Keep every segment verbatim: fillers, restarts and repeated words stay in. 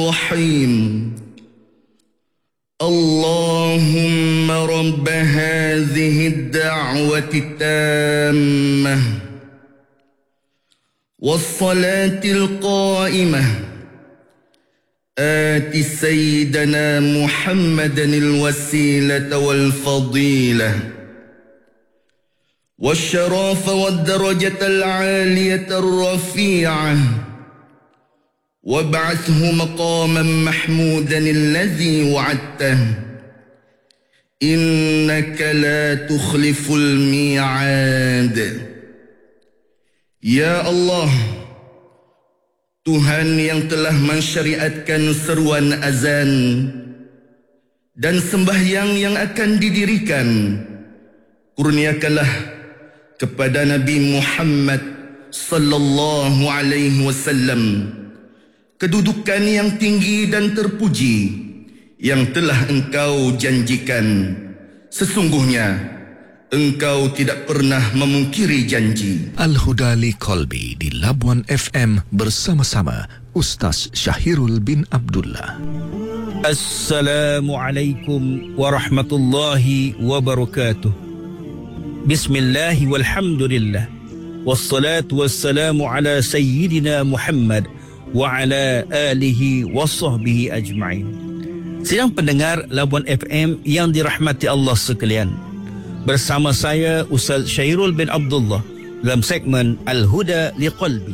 الرحيم اللهم رب هذه الدعوة التامة والصلاة القائمة آت سيدنا محمدا الوسيلة والفضيلة والشرف والدرجة العالية الرفيعة وابعثه مقاما محمودا الذي وعدته إنك لا تخلف الميعاد. Ya Allah, Tuhan yang telah mensyariatkan seruan azan dan sembahyang yang akan didirikan, kurniakanlah kepada Nabi Muhammad sallallahu alaihi wasallam kedudukan yang tinggi dan terpuji yang telah Engkau janjikan. Sesungguhnya Engkau tidak pernah memungkiri janji. Al-Huda Liqalbi di Labuan F M bersama-sama Ustaz Syahirul bin Abdullah. Assalamualaikum warahmatullahi wabarakatuh. Bismillahi walhamdulillah. Wassalatu wassalamu ala sayyidina Muhammad wa ala alihi wa sahbihi ajma'in. Sidang pendengar Labuan F M yang dirahmati Allah sekalian, bersama saya Ustaz Syahirul bin Abdullah dalam segmen Al-Huda Liqalbi.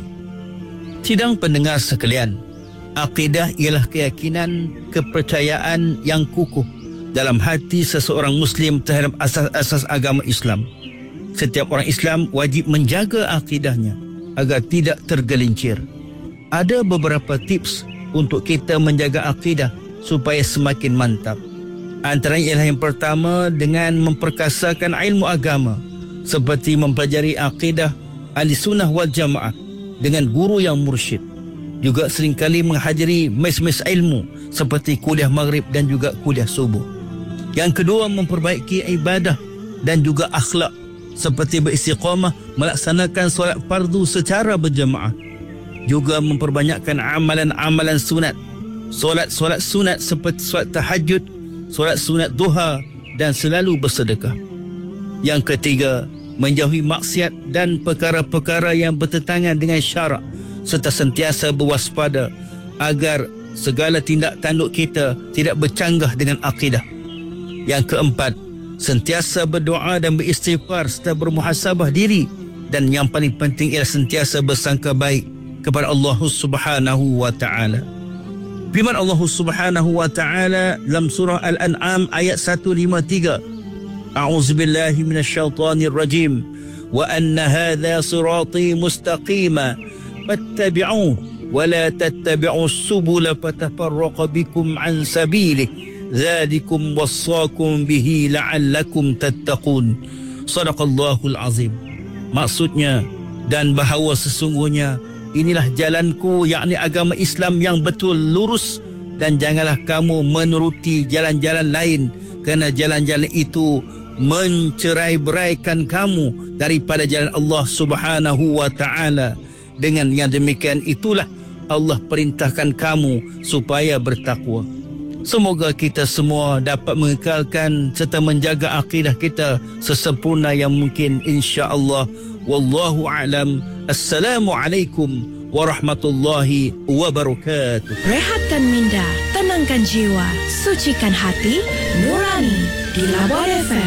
Sidang pendengar sekalian, akidah ialah keyakinan, kepercayaan yang kukuh dalam hati seseorang Muslim terhadap asas-asas agama Islam. Setiap orang Islam wajib menjaga akidahnya agar tidak tergelincir. Ada beberapa tips untuk kita menjaga akidah supaya semakin mantap. Antaranya ialah yang pertama dengan memperkasakan ilmu agama, seperti mempelajari akidah Ahlussunnah wal Jamaah dengan guru yang mursyid. Juga seringkali menghadiri mes-mes ilmu seperti kuliah maghrib dan juga kuliah subuh. Yang kedua, memperbaiki ibadah dan juga akhlak, seperti beristiqamah melaksanakan solat fardu secara berjamaah. Juga memperbanyakkan amalan-amalan sunat, solat-solat sunat seperti solat tahajud, solat sunat duha, dan selalu bersedekah. Yang ketiga, menjauhi maksiat dan perkara-perkara yang bertentangan dengan syarak, serta sentiasa berwaspada agar segala tindak tanduk kita tidak bercanggah dengan akidah. Yang keempat, sentiasa berdoa dan beristighfar serta bermuhasabah diri, dan yang paling penting ialah sentiasa bersangka baik kepada Allah Subhanahu wa taala. Firman Allah Subhanahu wa taala dalam surah Al-An'am ayat seratus lima puluh tiga, A'udzubillahi minasyaitonir rajim, wa anna hadza sirati mustaqima fattabi'uhu wa la tattabi'us subula fatafarraqa bikum an sabilihi dzalikum wassaakum bihi la'allakum tattaqun. Shadaqallahul azim. Maksudnya, dan bahawa sesungguhnya inilah jalanku, yakni agama Islam yang betul lurus, dan janganlah kamu menuruti jalan-jalan lain, kerana jalan-jalan itu mencerai-beraikan kamu daripada jalan Allah Subhanahu wa taala. Dengan yang demikian itulah Allah perintahkan kamu supaya bertakwa. Semoga kita semua dapat mengekalkan serta menjaga akidah kita sesempurna yang mungkin, insya-Allah. Wallahu a'lam. Assalamualaikum warahmatullahi wabarakatuh. Rehatkan minda, tenangkan jiwa, sucikan hati, nurani di Labuan F M.